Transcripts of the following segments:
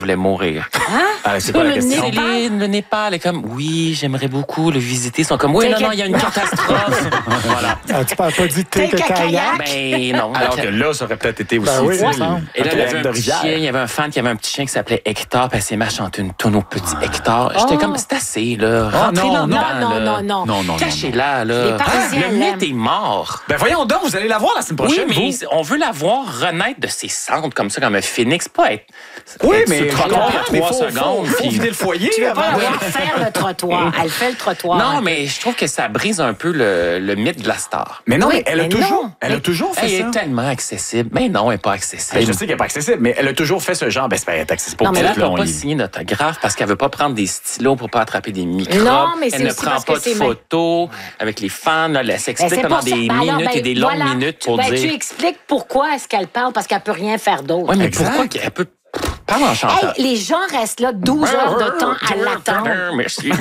voulait mourir. C'est quoi la question? Le Népal est comme, oui, j'aimerais beaucoup le visiter. Ils sont comme, oui, non, il y a une catastrophe. Voilà. Tu parles pas du take a kayak? Ben non. Alors que là, ça aurait peut-être été aussi oui, utile. Et là, il y avait un petit rivière. chien, il y avait un fan qui avait un petit chien qui s'appelait Hector, puis elle s'est mise à chanter une tonne au petit Hector. J'étais comme, c'est assez, là. Rentrez non, dans non, dedans, là. Non. Cachez-la, là. Les Parisiens Le l'aiment. mythe est mort. Ben voyons donc, vous allez la voir la semaine Oui, prochaine, mais vous. on veut la voir renaître de ses cendres comme ça, comme un phénix, pas être. Oui, être mais sur le je trottoir comprends, mais 3 faut secondes. faut puis- vider le foyer. Tu veux pas avant. la voir faire le trottoir. Elle fait le trottoir. Non, mais je trouve que ça brise un peu le mythe de la star. Mais non, Oui, mais elle a mais toujours, non. elle a toujours fait Elle ça. est tellement accessible. Mais non, elle n'est pas accessible. Ben, je sais qu'elle n'est pas accessible, mais elle a toujours fait ce genre. Ben, c'est pas être accessible pour Non, mais Elle tout ne le peut long. pas signer d'autographe parce qu'elle ne veut pas prendre des stylos pour pas attraper des microbes. Non, mais c'est elle ne aussi prend parce pas que de c'est photos avec les fans. Là, elle Ben, s'explique c'est pendant pour ça. des Ben, alors, minutes et des longues voilà. minutes pour Tu dire. expliques pourquoi est-ce qu'elle parle, parce qu'elle peut rien faire d'autre. Oui, mais Exact. pourquoi qu'elle peut. Parle en chantant. Hey, les gens restent là 12 heures de temps à l'attendre. Merci.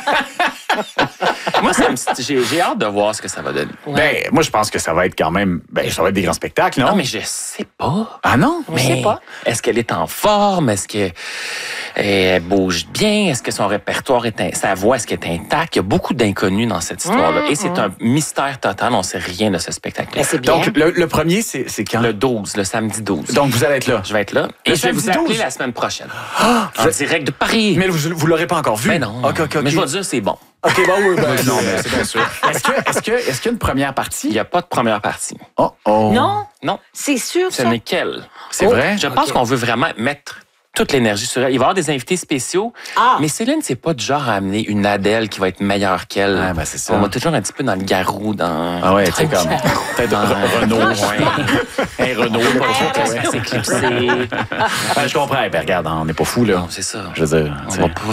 Moi, j'ai hâte de voir ce que ça va donner. Ben, moi, je pense que ça va être quand même. Ben, ça va être des grands spectacles, non? Non, mais je sais pas. Ah non? Je sais pas. Est-ce qu'elle est en forme? Est-ce qu'elle bouge bien? Est-ce que son répertoire sa voix, est-ce qu'elle est intacte? Il y a beaucoup d'inconnus dans cette histoire-là. Et c'est un mystère total. On ne sait rien de ce spectacle-là. Ben, c'est bien. Donc, le premier, c'est quand? Le 12, le samedi 12. Donc, vous allez être là. Je vais être là. Et Le je vais vous samedi appeler 12? la semaine prochaine. En direct de Paris. Mais vous l'aurez pas encore vu. Mais non. OK. Mais je vais dire, c'est bon. OK, bon, oui, ben, non, mais c'est bien sûr. Est-ce qu'il y a une première Il partie? n'y a pas de première partie. Oh. Non, Non. c'est sûr, Ce ça. n'est qu'elle. C'est vrai? Je pense qu'on veut vraiment mettre toute l'énergie sur elle. Il va y avoir des invités spéciaux. Ah. Mais Céline, c'est pas du genre à amener une Adèle qui va être meilleure qu'elle. Ah, ben, c'est ça. On va toujours un petit peu dans le garou, dans... Ah ouais, tu sais, comme. Peut-être Renault. Ouais. Renault, pas Ouais. trop s'éclipser. Ben, je comprends. Ben, regarde, on n'est pas fou, là. Non, c'est ça. Je veux dire, On tu sais. va pas...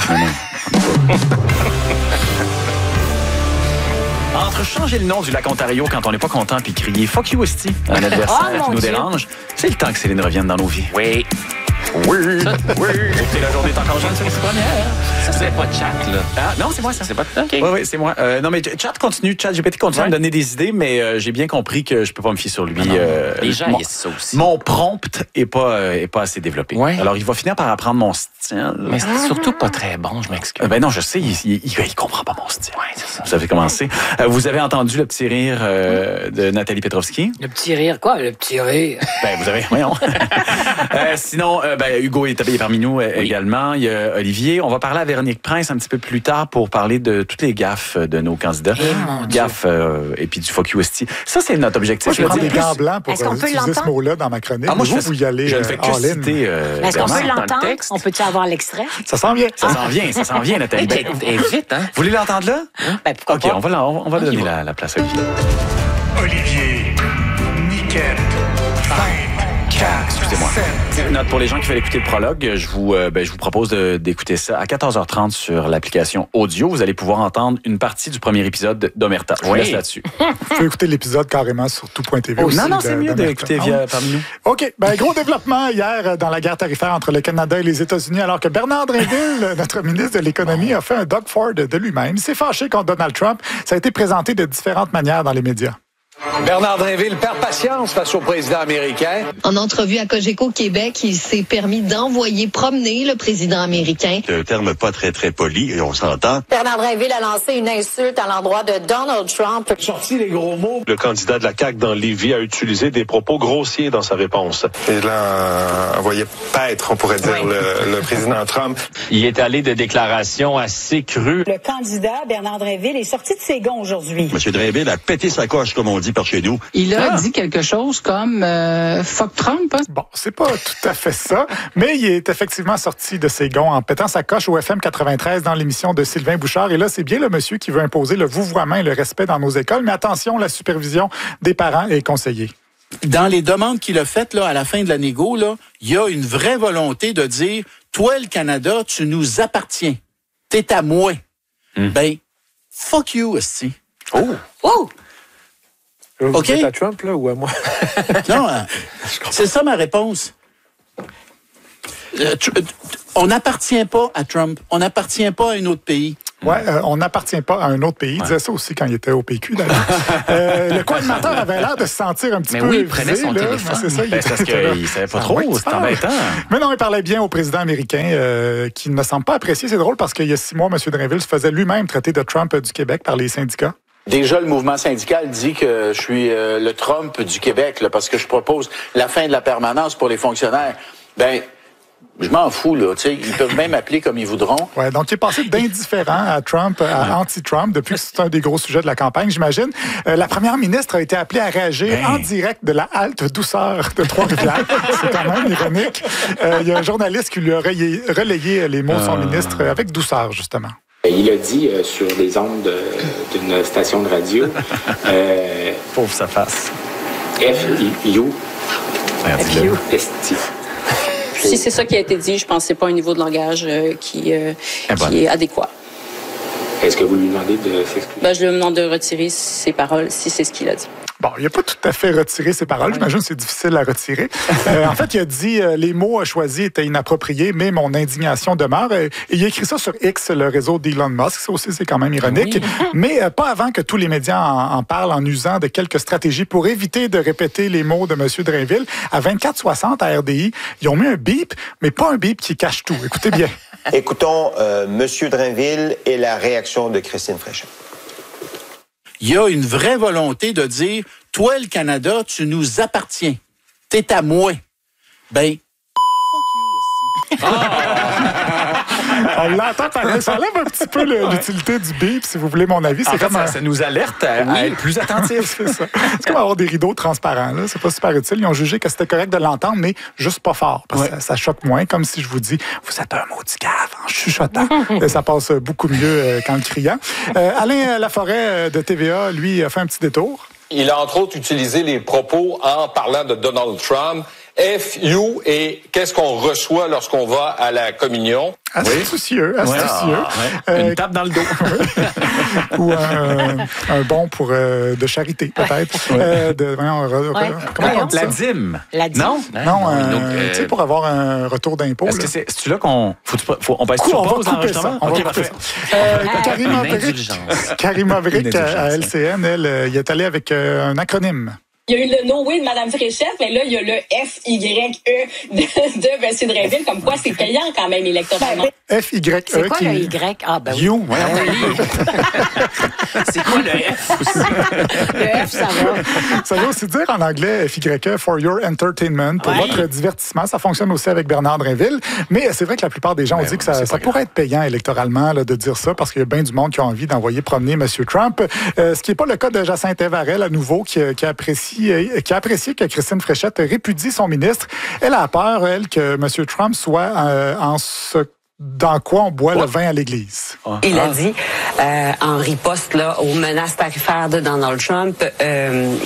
Entre changer le nom du lac Ontario quand on n'est pas content puis crier fuck you Esti, un adversaire Oh, mon qui nous Dieu. dérange, c'est le temps que Céline revienne dans nos vies. Oui. Oui. Écoutez, la journée est encore jeune, c'est première. Ça, c'est pas de chat, là. Ah, non, c'est moi ça. C'est pas de... OK. Oui, c'est moi. Non, mais Chat GPT continue à me donner des idées, mais j'ai bien compris que je peux pas me fier sur lui. Les gens, mon, ils ça aussi. mon prompt est pas assez développé. Ouais. Alors, il va finir par apprendre mon style. Mais c'est surtout pas très bon, je m'excuse. Ben non, je sais, il comprend pas mon style. Ouais, c'est ça. Vous avez commencé. Vous avez entendu le petit rire de Nathalie Petrovski? Le petit rire, quoi? Le petit rire. Ben, vous avez, voyons. Sinon, Hugo est habillé parmi nous également. Il y a Olivier. On va parler à Véronique Prince un petit peu plus tard pour parler de toutes les gaffes de nos candidats. Gaffes et puis du fuck you esti. Ça, c'est notre objectif. Moi, je le prends des dire. gants blancs pour Est-ce qu'on peut utiliser ce l'entendre? mot-là dans ma chronique. Ah, moi, vous y allez je ne fais que all in. citer Est-ce qu'on Bernard. peut dans le l'entendre? texte. On peut-tu avoir l'extrait? Ça s'en vient. Ça s'en vient, Nathalie. Ben, Elle est vite, hein? vous voulez l'entendre là? Ben, pourquoi OK, pas? on va donner la place à Olivier. Olivier, Niquette, Fête, 4, Excusez-moi. 7. Note pour les gens qui veulent écouter le prologue, je vous propose d'écouter ça à 14h30 sur l'application audio. Vous allez pouvoir entendre une partie du premier épisode d'Omerta. Je vous Oui. laisse là-dessus. Vous pouvez écouter l'épisode carrément sur tout.tv aussi. Non, c'est mieux d'écouter Ah ouais. parmi nous. OK. Gros développement hier dans la guerre tarifaire entre le Canada et les États-Unis, alors que Bernard Drinville, notre ministre de l'Économie, a fait un Doug Ford de lui-même. Il s'est fâché contre Donald Trump. Ça a été présenté de différentes manières dans les médias. Bernard Drinville perd patience face au président américain. En entrevue à Cogeco Québec, il s'est permis d'envoyer promener le président américain. Un terme pas très, très poli, et on s'entend. Bernard Drinville a lancé une insulte à l'endroit de Donald Trump. Sorti les gros mots. Le candidat de la CAQ dans Lévis a utilisé des propos grossiers dans sa réponse. Il a envoyé paître, on pourrait dire, le président Trump. Il est allé de déclarations assez crues. Le candidat Bernard Drinville est sorti de ses gonds aujourd'hui. M. Drinville a pété sa coche, comme on dit par chez nous. Il a dit quelque chose comme fuck Trump. Hein? Bon, c'est pas tout à fait ça, mais il est effectivement sorti de ses gonds en pétant sa coche au FM 93 dans l'émission de Sylvain Bouchard. Et là, c'est bien le monsieur qui veut imposer le vouvoiement et le respect dans nos écoles, mais attention, la supervision des parents est conseillée. Dans les demandes qu'il a faites là, à la fin de la négo, là, il y a une vraie volonté de dire « Toi, le Canada, tu nous appartiens. T'es à moi. Ben, fuck you, esti. Oh! Oh! Vous OK. êtes à Trump, là, ou à moi? Non, c'est ça ma réponse. On n'appartient pas à Trump. On n'appartient pas à un autre pays. Oui, on n'appartient pas à un autre pays. Il disait ça aussi quand il était au PQ, d'ailleurs. Le co-animateur avait l'air de se sentir un petit peu il prenait son téléphone. C'est ça, parce qu'il ne savait pas trop, c'est embêtant. Mais non, il parlait bien au président américain qui ne semble pas apprécier. C'est drôle parce qu'il y a 6 mois, M. Drainville se faisait lui-même traiter de Trump du Québec par les syndicats. Déjà, le mouvement syndical dit que je suis le Trump du Québec là, parce que je propose la fin de la permanence pour les fonctionnaires. Ben, je m'en fous, là. T'sais, ils peuvent même appeler comme ils voudront. Ouais, donc il est passé d'indifférent à Trump, à anti-Trump, depuis que c'est un des gros sujets de la campagne, j'imagine. La première ministre a été appelée à réagir en direct de la halte douceur de Trois-Rivières. C'est quand même ironique. Il y a un journaliste qui lui a relayé les mots de son ministre avec douceur, justement. Il a dit sur les ondes d'une station de radio... Pauvre sa face. F-U-S-T. Si c'est ça qui a été dit, je pense que c'est pas un niveau de langage qui est adéquat. Est-ce que vous lui demandez de s'excuser? Je lui demande de retirer ses paroles si c'est ce qu'il a dit. Bon, il n'a pas tout à fait retiré ses paroles. J'imagine que c'est difficile à retirer. En fait, il a dit les mots choisis étaient inappropriés, mais mon indignation demeure. Et il a écrit ça sur X, le réseau d'Elon Musk. Ça aussi, c'est quand même ironique. Oui. Mais pas avant que tous les médias en parlent en usant de quelques stratégies pour éviter de répéter les mots de M. Drainville. À 24h60 à RDI, ils ont mis un bip, mais pas un bip qui cache tout. Écoutez bien. Écoutons M. Drainville et la réaction de Christine Fréchette. Il y a une vraie volonté de dire, toi, le Canada, tu nous appartiens. T'es à moi. Ben, fuck you aussi. On l'entend parler. Ça enlève un petit peu l'utilité du bip, si vous voulez mon avis. C'est comme ça nous alerte à être plus attentifs. C'est ça. C'est comme avoir des rideaux transparents. Là. C'est pas super utile. Ils ont jugé que c'était correct de l'entendre, mais juste pas fort. Parce que ça choque moins. Comme si je vous dis, vous êtes un maudit cave en chuchotant. Et ça passe beaucoup mieux qu'en le criant. Alain Laforêt de TVA, lui, a fait un petit détour. Il a entre autres utilisé les propos en parlant de Donald Trump. F-U et qu'est-ce qu'on reçoit lorsqu'on va à la communion? Astucieux, astucieux. Une tape dans le dos. Ou un bon pour de charité, peut-être. Comment la dîme. La dîme. Non, tu sais, pour avoir un retour d'impôt. Est-ce que c'est là qu'on... on passe sur pause l'enregistrement? OK, parfait. Karima Brick, à LCN, elle y est allée avec un acronyme. Il y a eu le no-way de Mme Fréchette, mais là, il y a le F-Y-E de M. Drainville, comme quoi c'est payant quand même électoralement. F-Y-E. C'est quoi le Y? Ah, ben oui. You, c'est quoi le F aussi? Le F, ça va. Ça veut aussi dire en anglais F-Y-E, for your entertainment, pour votre divertissement. Ça fonctionne aussi avec Bernard Drainville. Mais c'est vrai que la plupart des gens ont dit que ça pourrait être payant électoralement là, de dire ça, parce qu'il y a bien du monde qui a envie d'envoyer promener M. Trump. Ce qui n'est pas le cas de Jacinthe Varel, à nouveau, qui apprécie que Christine Fréchette répudie son ministre. Elle a peur, elle, que M. Trump soit dans quoi on boit le vin à l'église. Il a dit, en riposte là, aux menaces tarifaires de Donald Trump, le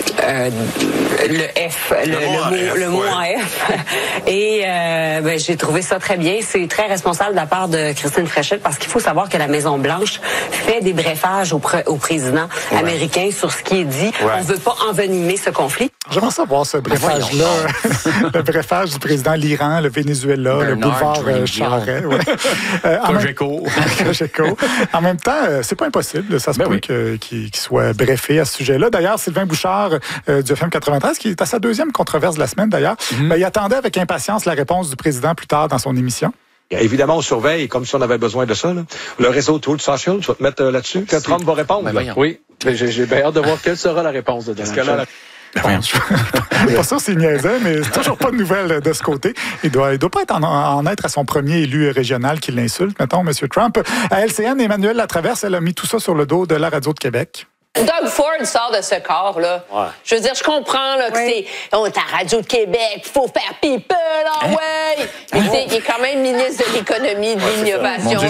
F, le mot en F. Et j'ai trouvé ça très bien. C'est très responsable de la part de Christine Fréchette parce qu'il faut savoir que la Maison-Blanche fait des briefages au président américain sur ce qui est dit. On ne veut pas envenimer ce conflit. J'aimerais savoir ce briefage-là. Le briefage du président de l'Iran, le Venezuela, le boulevard Charest. Cogeco. En même temps, c'est pas impossible. Ça se peut qu'il soit brefé à ce sujet-là. D'ailleurs, Sylvain Bouchard du FM 93, qui est à sa deuxième controverse de la semaine d'ailleurs, il attendait avec impatience la réponse du président plus tard dans son émission. Évidemment, on surveille, comme si on avait besoin de ça. Là. Le réseau Truth Social, tu vas te mettre là-dessus. Que Trump va répondre. Oui, j'ai bien hâte de voir quelle sera la réponse de Donald Trump. Pas sûr s'il niaisait, mais c'est toujours pas de nouvelles de ce côté. Il doit pas être en être à son premier élu régional qui l'insulte, mettons, M. Trump. À LCN, Emmanuel Latraverse, elle a mis tout ça sur le dos de la Radio de Québec. Doug Ford sort de ce corps, là. Ouais. Je veux dire, je comprends là, que c'est ta Radio de Québec, il faut faire people, ouais! Mais il est quand même ministre de l'économie, de l'innovation.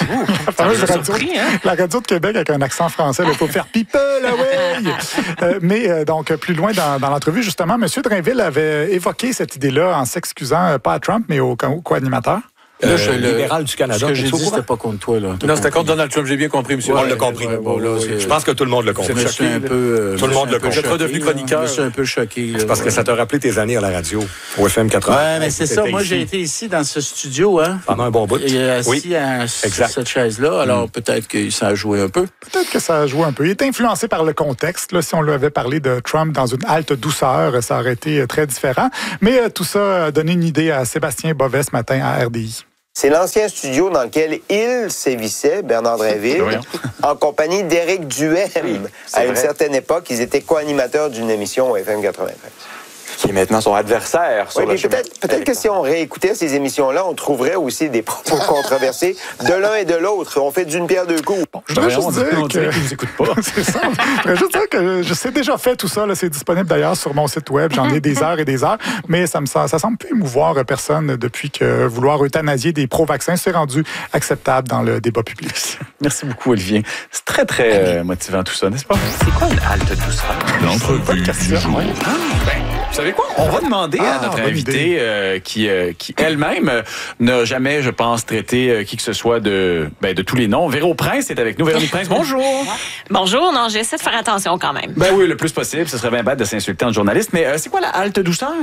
La Radio de Québec avec un accent français, il faut faire people, ouais! Mais donc, plus loin dans l'entrevue, justement, M. Drainville avait évoqué cette idée-là en s'excusant, pas à Trump, mais au co-animateur. libéral du Canada. Ce que j'ai dit, c'était pas contre toi. Là. Non, c'était contre Donald Trump, j'ai bien compris, monsieur. On l'a compris. Je pense que tout le monde l'a compris. Je suis un peu... Tout le monde l'a compris. Vous êtes redevenu chroniqueur. Je suis un peu choqué. C'est parce que ça t'a rappelé tes années à la radio, au FM 80. Ouais, mais c'est ça. Moi, j'ai été ici, dans ce studio, pendant un bon bout. Assis à cette chaise-là. Alors, peut-être que ça a joué un peu. Peut-être que ça a joué un peu. Il est influencé par le contexte. Là, si on lui avait parlé de Trump dans une halte douceur, ça aurait été très différent. Mais tout ça a donné une idée à Sébastien Bovet ce matin à RDI. C'est l'ancien studio dans lequel il sévissait, Bernard Drinville, en compagnie d'Éric Duhem. À une certaine époque, ils étaient co-animateurs d'une émission au FM 93. Qui est maintenant son adversaire sur le chemin. Peut-être que si on réécoutait ces émissions-là, on trouverait aussi des propos controversés de l'un et de l'autre. On fait d'une pierre deux coups. Je voudrais juste dire que... C'est ça. Je voudrais juste dire que je sais déjà fait tout ça. Là, c'est disponible d'ailleurs sur mon site web. J'en ai des heures et des heures. Mais ça semble plus émouvoir personne depuis que vouloir euthanasier des pro-vaccins s'est rendu acceptable dans le débat public. Merci beaucoup, Olivier. C'est très, très motivant tout ça, n'est-ce pas? C'est quoi une halte douceur? L'entrevue du jour. Vous savez quoi? On va demander à notre invitée qui elle-même n'a jamais, je pense, traité qui que ce soit de tous les noms. Véro Prince est avec nous. Véronique Prince, bonjour. Bonjour. Non, j'essaie de faire attention quand même. Ben oui, le plus possible. Ce serait bien bête de s'insulter en journaliste. Mais c'est quoi la halte douceur?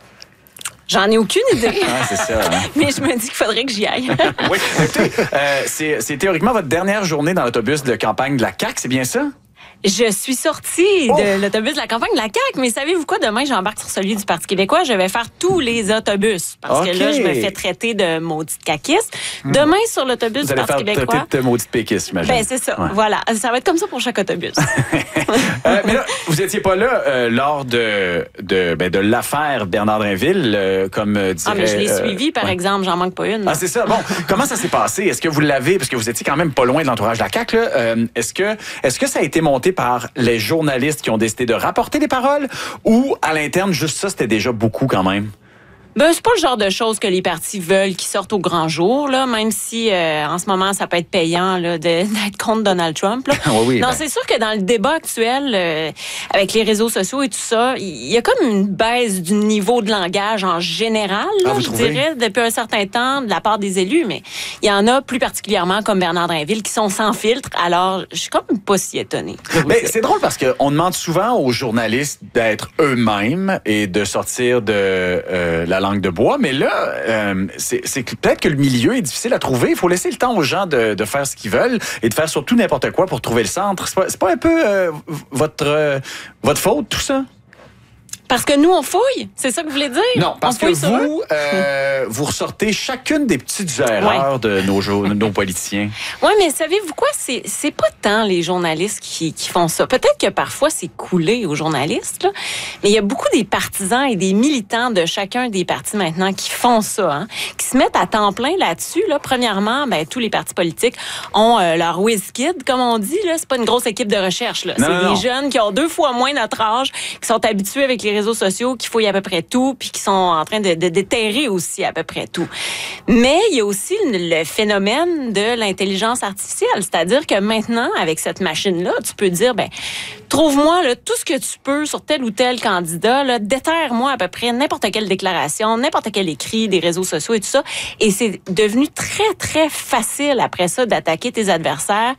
J'en ai aucune idée. C'est ça. Hein? Mais je me dis qu'il faudrait que j'y aille. Oui. Écoutez, c'est théoriquement votre dernière journée dans l'autobus de campagne de la CAQ, c'est bien ça? Je suis sortie de l'autobus de la campagne de la CAQ, mais savez-vous quoi? Demain, j'embarque sur celui du Parti québécois. Je vais faire tous les autobus. Parce que là, je me fais traiter de maudite caquiste. Demain, sur l'autobus du Parti québécois... Vous allez faire traiter de maudite péquiste, j'imagine. Ben, c'est ça. Ouais. Voilà. Ça va être comme ça pour chaque autobus. Mais là, vous n'étiez pas là lors de l'affaire Bernard Drinville, comme dirait... mais je l'ai suivi, par exemple. J'en manque pas une. Ah, c'est ça. Bon, comment ça s'est passé? Est-ce que vous l'avez... Parce que vous étiez quand même pas loin de l'entourage de la CAQ, là. Est-ce que ça a été monté par les journalistes qui ont décidé de rapporter les paroles ou à l'interne, juste ça, c'était déjà beaucoup quand même? Ben, c'est pas le genre de choses que les partis veulent qui sortent au grand jour, là, même si en ce moment, ça peut être payant là, d'être contre Donald Trump. Là. Oui, non, c'est sûr que dans le débat actuel, avec les réseaux sociaux et tout ça, il y a comme une baisse du niveau de langage en général, là, je dirais, depuis un certain temps, de la part des élus, mais il y en a plus particulièrement, comme Bernard Drinville, qui sont sans filtre, alors je suis comme pas si étonnée. Mais c'est drôle parce qu'on demande souvent aux journalistes d'être eux-mêmes et de sortir de la langue de bois, mais là, c'est peut-être que le milieu est difficile à trouver. Il faut laisser le temps aux gens de faire ce qu'ils veulent et de faire surtout n'importe quoi pour trouver le centre. C'est pas un peu votre faute, tout ça? Parce que nous, on fouille? C'est ça que vous voulez dire? Non, parce que vous, vous ressortez chacune des petites erreurs de nos politiciens. Oui, mais savez-vous quoi? C'est pas tant les journalistes qui font ça. Peut-être que parfois, c'est coulé aux journalistes, là, mais il y a beaucoup des partisans et des militants de chacun des partis maintenant qui font ça, hein, qui se mettent à temps plein là-dessus. Là. Premièrement, tous les partis politiques ont leur WizKid, comme on dit. Là. C'est pas une grosse équipe de recherche. Là. C'est des jeunes qui ont 2 fois moins notre âge, qui sont habitués avec les réseaux sociaux, qui fouillent à peu près tout, puis qui sont en train de déterrer aussi à peu près tout. Mais il y a aussi le phénomène de l'intelligence artificielle, c'est-à-dire que maintenant, avec cette machine-là, tu peux dire, trouve-moi là, tout ce que tu peux sur tel ou tel candidat, là, déterre-moi à peu près n'importe quelle déclaration, n'importe quel écrit des réseaux sociaux et tout ça. Et c'est devenu très, très facile après ça d'attaquer tes adversaires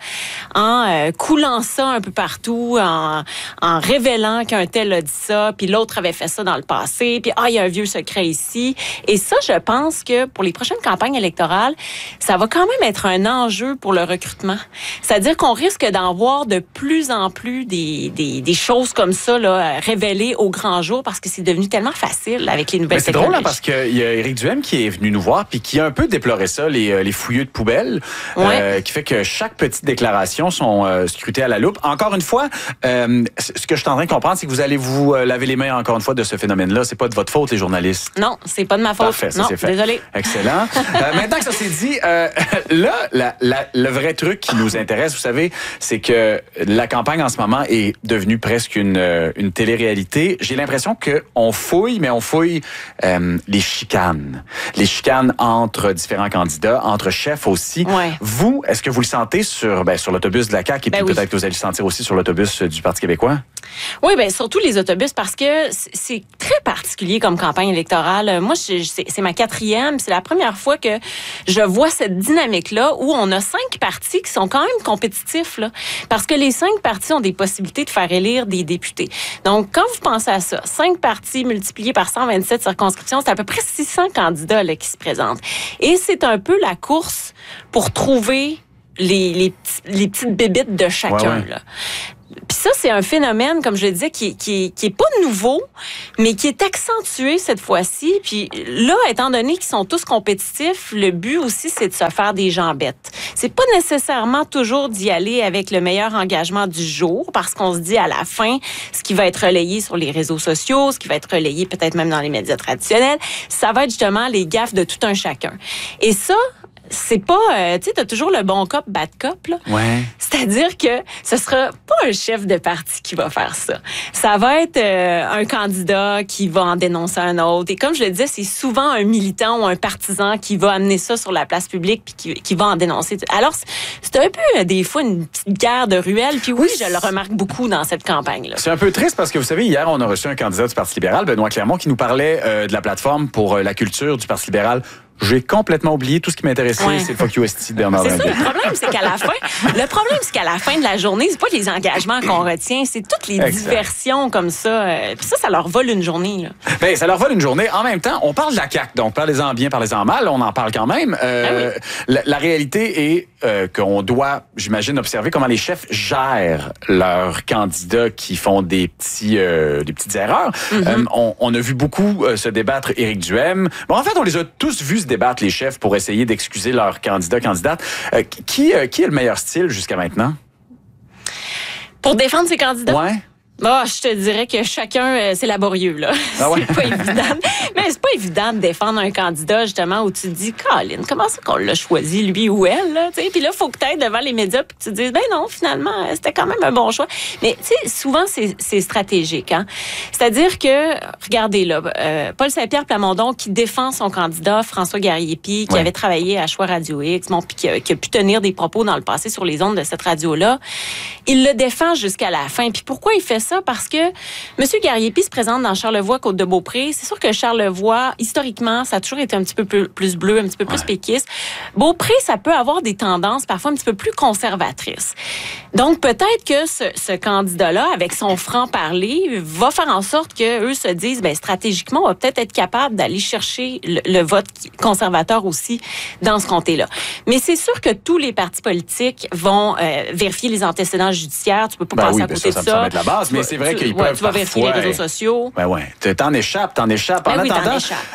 en coulant ça un peu partout, en révélant qu'un tel a dit ça, puis l'autre avait fait ça dans le passé, puis il y a un vieux secret ici. Et ça, je pense que pour les prochaines campagnes électorales, ça va quand même être un enjeu pour le recrutement. C'est-à-dire qu'on risque d'en voir de plus en plus des choses comme ça là, révélées au grand jour parce que c'est devenu tellement facile avec les nouvelles technologies. C'est drôle hein, parce qu'il y a Éric Duhem qui est venu nous voir puis qui a un peu déploré ça, les fouilleux de poubelle, qui fait que chaque petite déclaration sont scrutées à la loupe. Encore une fois, ce que je suis en train de comprendre, c'est que vous allez vous laver les mains encore une fois de ce phénomène-là. C'est pas de votre faute, les journalistes. Non, c'est pas de ma faute. Parfait, ça non, c'est fait. Désolé. Excellent. Maintenant que ça s'est dit, là, le vrai truc qui nous intéresse, vous savez, c'est que la campagne en ce moment est devenue presque une télé-réalité. J'ai l'impression qu'on fouille, mais on fouille les chicanes. Les chicanes entre différents candidats, entre chefs aussi. Ouais. Vous, est-ce que vous le sentez sur l'autobus de la CAQ et puis peut-être que vous allez le sentir aussi sur l'autobus du Parti québécois? Oui, bien, surtout les autobus, parce que c'est très particulier comme campagne électorale. Moi, c'est ma 4e. C'est la première fois que je vois cette dynamique-là où on a 5 partis qui sont quand même compétitifs, là, parce que les 5 partis ont des possibilités de faire élire des députés. Donc, quand vous pensez à ça, 5 partis multipliés par 127 circonscriptions, c'est à peu près 600 candidats là, qui se présentent. Et c'est un peu la course pour trouver les petites bébites de chacun. Là. Puis ça, c'est un phénomène, comme je le disais, qui est pas nouveau, mais qui est accentué cette fois-ci. Puis là, étant donné qu'ils sont tous compétitifs, le but aussi, c'est de se faire des jambettes. C'est pas nécessairement toujours d'y aller avec le meilleur engagement du jour, parce qu'on se dit à la fin, ce qui va être relayé sur les réseaux sociaux, ce qui va être relayé peut-être même dans les médias traditionnels, ça va être justement les gaffes de tout un chacun. Et ça, c'est pas, tu sais, t'as toujours le bon cop, bad cop, là. Ouais. C'est-à-dire que ce sera pas un chef de parti qui va faire ça. Ça va être un candidat qui va en dénoncer un autre. Et comme je le disais, c'est souvent un militant ou un partisan qui va amener ça sur la place publique puis qui va en dénoncer. Alors, c'est un peu, des fois, une petite guerre de ruelle. Puis oui, je le remarque beaucoup dans cette campagne-là. C'est un peu triste parce que, vous savez, hier, on a reçu un candidat du Parti libéral, Benoît Clermont, qui nous parlait de la plateforme pour la culture du Parti libéral. J'ai complètement oublié tout ce qui m'intéressait, c'est le Fuck You ST de Bernard Drinville. C'est ça, le problème, c'est qu'à la fin de la journée, c'est pas les engagements qu'on retient, c'est toutes les diversions comme ça. Puis ça leur vole une journée. Là. Ben, ça leur vole une journée. En même temps, on parle de la CAQ, donc parlez-en bien, parlez-en mal, on en parle quand même. La réalité est qu'on doit, j'imagine, observer comment les chefs gèrent leurs candidats qui font des petites erreurs. On a vu beaucoup se débattre Éric Duhaime. Bon, en fait, on les a tous vus se débattre, les chefs, pour essayer d'excuser leurs candidats-candidates. Qui est le meilleur style jusqu'à maintenant? Pour défendre ses candidats? Ouais. Oh, je te dirais que chacun, c'est laborieux, là. Ah ouais? C'est pas évident. Mais c'est pas évident de défendre un candidat, justement, où tu te dis, Colin, comment ça qu'on l'a choisi, lui ou elle, là? T'sais? Puis là, il faut que tu ailles devant les médias puis que tu te dises, ben non, finalement, c'était quand même un bon choix. Mais, tu sais, souvent, c'est stratégique, hein. C'est-à-dire que, regardez, là, Paul Saint-Pierre Plamondon, qui défend son candidat, François Garriépi, qui avait travaillé à Choix Radio X, bon, puis qui a pu tenir des propos dans le passé sur les ondes de cette radio-là, il le défend jusqu'à la fin. Puis pourquoi il fait ça? Parce que M. Garriépi se présente dans Charlevoix-Côte-de-Beaupré. C'est sûr que Charlevoix, historiquement, ça a toujours été un petit peu plus bleu, un petit peu plus péquiste. Beaupré, ça peut avoir des tendances parfois un petit peu plus conservatrices. Donc, peut-être que ce candidat-là, avec son franc-parler, va faire en sorte qu'eux se disent, ben stratégiquement, on va peut-être être capable d'aller chercher le vote conservateur aussi dans ce comté-là. Mais c'est sûr que tous les partis politiques vont vérifier les antécédents judiciaires. Tu peux pas passer à côté de ça. Ça me met la base, mais c'est vrai qu'ils peuvent tu vas vérifier les réseaux sociaux. Ben ouais. T'en échappes. En attendant,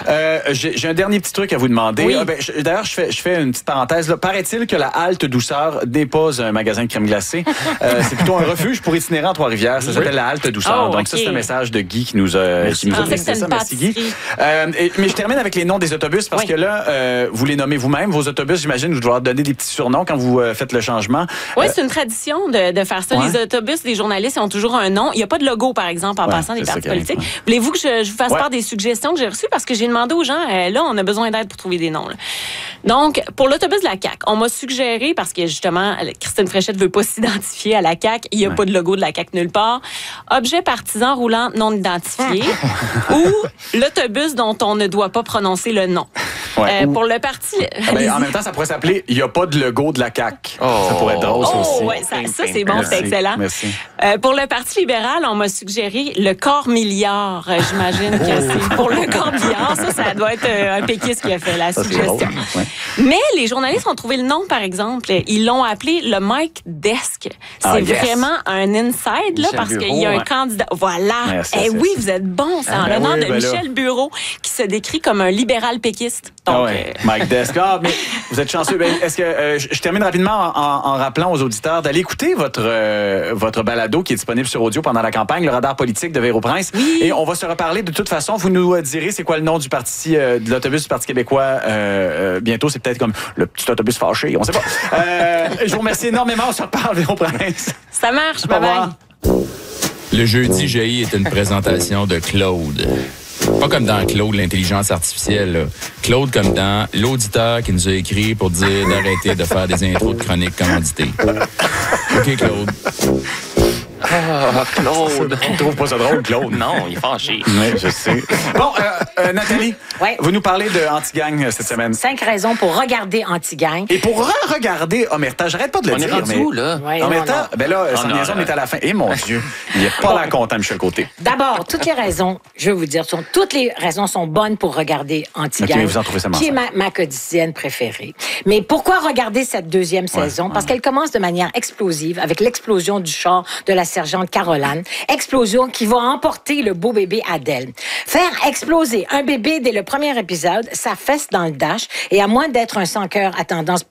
j'ai un dernier petit truc à vous demander. Oui. D'ailleurs, je fais une petite parenthèse. Là. Paraît-il que la Halte Douceur dépose un magasin de crème glacée. C'est plutôt un refuge pour itinérants à Trois-Rivières. Ça s'appelle la Halte Douceur. Donc ça, c'est un message de Guy qui nous a précisé ça. Merci Guy. Mais je termine avec les noms des autobus parce que là, vous les nommez vous-même. Vos autobus, j'imagine, vous devez leur donner des petits surnoms quand vous faites le changement. Oui, c'est une tradition de faire ça. Les autobus, les journalistes ont toujours un nom. Il n'y a pas de logo, par exemple, en passant des partis politiques. Voulez-vous que je vous fasse part des suggestions que j'ai reçues? Parce que j'ai demandé aux gens, là, on a besoin d'aide pour trouver des noms. Là. Donc, pour l'autobus de la CAQ, on m'a suggéré, parce que justement, Christine Fréchette ne veut pas s'identifier à la CAQ, il n'y a pas de logo de la CAQ nulle part, objet partisan roulant non identifié ou l'autobus dont on ne doit pas prononcer le nom. Pour le parti... en même temps, ça pourrait s'appeler « Il n'y a pas de logo de la CAQ ». Ça pourrait être drôle, ça aussi. Ouais, ça c'est bon, c'est excellent. Merci. Pour le Parti libéral, on m'a suggéré le corps milliard. J'imagine que c'est pour le corps milliard. Ça doit être un péquiste qui a fait la suggestion. Mais les journalistes ont trouvé le nom, par exemple. Ils l'ont appelé le Mike Desk. C'est vraiment un inside, là, parce qu'il y a un candidat. Voilà. Oui, vous êtes bon. C'est en l'honneur de Michel Bureau, qui se décrit comme un libéral péquiste. Donc, Mike Desk. Mais vous êtes chanceux. Est-ce que je termine rapidement en rappelant aux auditeurs d'aller écouter votre balado qui est disponible sur audio pendant la campagne, le radar politique de Véro Prince. Oui. Et on va se reparler de toute façon. Vous nous direz c'est quoi le nom du parti, de l'autobus du Parti québécois. Bientôt, c'est peut-être comme le petit autobus fâché. On sait pas. Je vous remercie énormément. On se reparle, Véro Prince. Ça marche. Bye-bye. Le jeudi jaillit est une présentation de Claude. Pas comme dans Claude, l'intelligence artificielle. Là. Claude comme dans l'auditeur qui nous a écrit pour dire d'arrêter de faire des intros de chroniques commanditées. OK, Claude. Claude. Tu trouves pas ça drôle, Claude? Non, il est fâché. Oui, je sais. Bon, Nathalie, vous nous parlez de Anti-Gang cette semaine. 5 raisons pour regarder Anti-Gang. Et pour regarder Omerta, j'arrête pas de le dire. On est rendu où, là? Ouais, Omerta, ben là, son liaison est à la fin. Et mon Dieu, il est pas là content, Michel Côté. D'abord, toutes les raisons, je vais vous dire, toutes les raisons sont bonnes pour regarder Anti-Gang. OK, mais vous en trouvez ça qui est ma quotidienne préférée. Mais pourquoi regarder cette deuxième saison? Parce qu'elle commence de manière explosive avec l'explosion du char de la sergente Caroline. Explosion qui va emporter le beau bébé Adèle. Faire exploser un bébé dès le premier épisode, ça fesse dans le dash. Et à moins d'être un sans-cœur à tendance